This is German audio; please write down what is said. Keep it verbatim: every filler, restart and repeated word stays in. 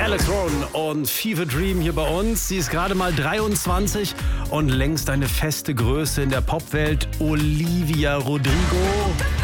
Alex Rowan und Fever Dream hier bei uns. Sie ist gerade mal dreiundzwanzig und längst eine feste Größe in der Popwelt. Olivia Rodrigo.